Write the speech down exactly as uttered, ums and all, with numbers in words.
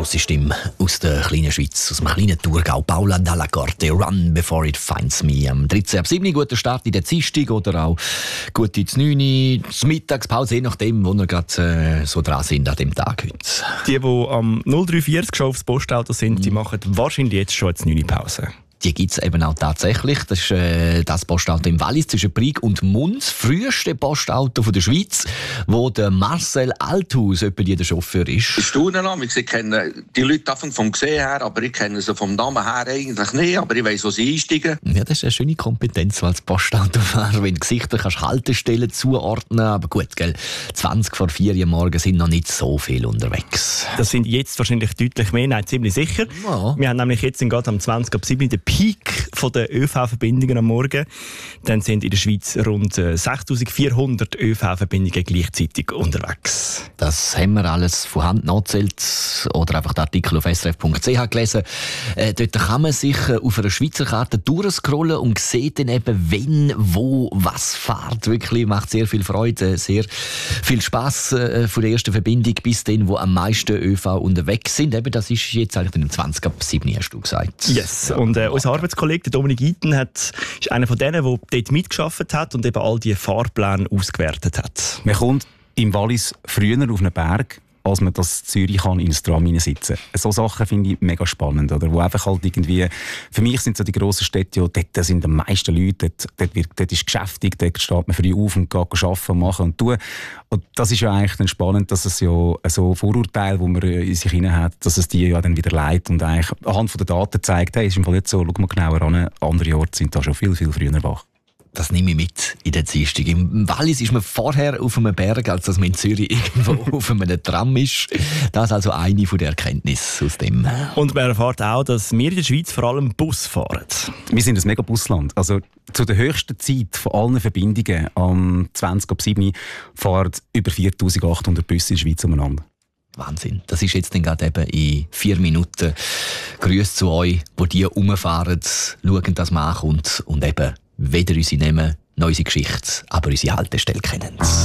grosse Stimme aus der kleinen Schweiz, aus dem kleinen Thurgau. Paula Dalla Corte, Run Before It Finds Me. Am dreizehn ab sieben, guter Start in der Dienstag oder auch gut ins neun, die Mittagspause, je nachdem, wo wir gerade äh, so dran sind an dem Tag heute. Die, die am null drei vierzig schon aufs Postauto sind, mhm. die machen wahrscheinlich jetzt schon eine neun Pause. Die gibt es eben auch tatsächlich. Das ist äh, das Postauto im Wallis zwischen Brig und Mons. Das früheste Postauto von der Schweiz, wo der Marcel Althaus etwa der Chauffeur ist. Ich staune noch, ich kenne die Leute vom Gesehen her, aber ich kenne sie vom Namen her eigentlich nicht, aber ich weiss, wo sie einsteigen. Ja, das ist eine schöne Kompetenz als Postautofahrer, wenn du Gesichter kannst Haltestellen zuordnen. Aber gut, gell, zwanzig vor vier Uhr morgens sind noch nicht so viele unterwegs. Das sind jetzt wahrscheinlich deutlich mehr, nein, ziemlich sicher. Ja. Wir haben nämlich jetzt gerade am zwanzig ab sieben den Peak der ÖV-Verbindungen am Morgen. Dann sind in der Schweiz rund sechstausendvierhundert ÖV-Verbindungen gleichzeitig unterwegs. Das haben wir alles von Hand nachgezählt oder einfach den Artikel auf s r f punkt c h gelesen. Äh, dort kann man sich auf einer Schweizer Karte durchscrollen und sieht dann eben, wenn, wo, was fährt. Wirklich macht sehr viel Freude, sehr viel Spass äh, von der ersten Verbindung bis dann, wo am meisten ÖV unterwegs sind. Eben, das ist jetzt eigentlich dann zwanzig ab sieben, hast du gesagt. Yes, und äh, unser Arbeitskollege Dominik Iten hat, ist einer von denen, der dort mitgearbeitet hat und eben all die Fahrpläne ausgewertet hat. Man kommt im Wallis früher auf einen Berg, als man das in Zürich kann, in ein Tram hineinsitzen kann. So Sachen finde ich mega spannend. Oder? Wo einfach halt irgendwie, für mich sind so die grossen Städte, ja, dort sind die meisten Leute, dort, dort, wird, dort ist geschäftig, dort steht man früh auf und geht arbeiten und machen und tun. Und das ist ja eigentlich dann spannend, dass es ja so Vorurteile, die man in sich hinein hat, dass es die ja dann wieder leitet und eigentlich anhand der Daten zeigt, hey, ist im Fall jetzt so, schau mal genauer an, andere Orte sind da schon viel, viel früher wach. Das nehme ich mit in der Dienstag. Im Wallis ist man vorher auf einem Berg, als dass man in Zürich irgendwo auf einem Tram ist. Das ist also eine der Erkenntnisse aus dem. Und man erfährt auch, dass wir in der Schweiz vor allem Bus fahren. Wir sind ein mega Busland. Also zu der höchsten Zeit von allen Verbindungen am zwanzig ab sieben fahren über viertausendachthundert Busse in der Schweiz umeinander. Wahnsinn. Das ist jetzt dann gerade eben in vier Minuten. Grüße zu euch, die die rumfahren, schauen, dass man ankommt und eben weder unsere Namen noch unsere Geschichte, aber unsere Haltestelle kennen.